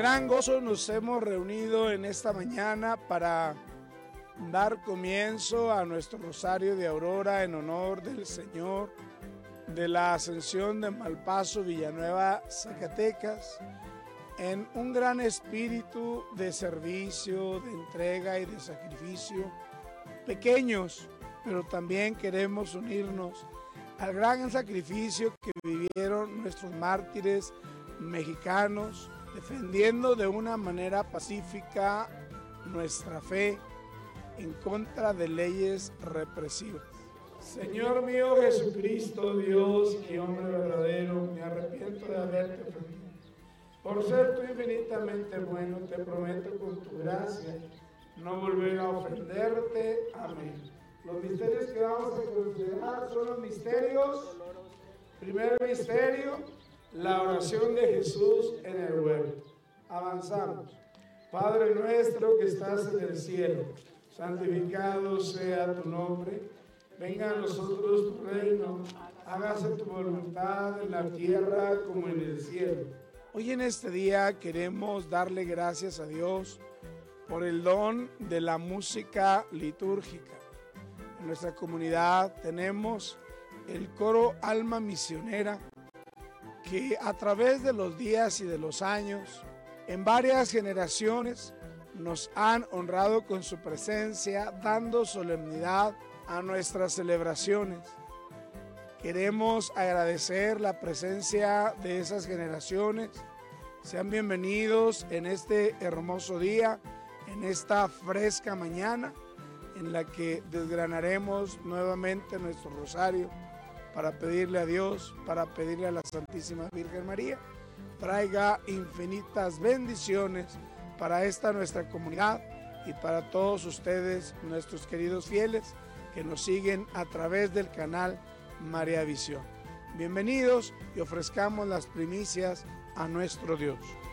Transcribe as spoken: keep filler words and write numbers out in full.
gran gozo nos hemos reunido en esta mañana para dar comienzo a nuestro rosario de Aurora en honor del Señor de la Ascensión de Malpaso, Villanueva, Zacatecas, en un gran espíritu de servicio, de entrega y de sacrificio, pequeños, pero también queremos unirnos al gran sacrificio que vivieron nuestros mártires mexicanos, defendiendo de una manera pacífica nuestra fe en contra de leyes represivas. Señor mío Jesucristo, Dios y hombre verdadero, me arrepiento de haberte ofendido. Por ser tú infinitamente bueno, te prometo con tu gracia no volver a ofenderte. Amén. Los misterios que vamos a considerar son los misterios. Primer misterio, la oración de Jesús en el huerto. Avanzamos. Padre nuestro que estás en el cielo, santificado sea tu nombre. Venga a nosotros tu reino. Hágase tu voluntad en la tierra como en el cielo. Hoy en este día queremos darle gracias a Dios por el don de la música litúrgica. En nuestra comunidad tenemos el coro Alma Misionera, que a través de los días y de los años, en varias generaciones, nos han honrado con su presencia, dando solemnidad a nuestras celebraciones. Queremos agradecer la presencia de esas generaciones. Sean bienvenidos en este hermoso día, en esta fresca mañana, en la que desgranaremos nuevamente nuestro rosario para pedirle a Dios, para pedirle a la Santísima Virgen María, traiga infinitas bendiciones para esta nuestra comunidad y para todos ustedes, nuestros queridos fieles, que nos siguen a través del canal María Visión. Bienvenidos y ofrezcamos las primicias a nuestro Dios.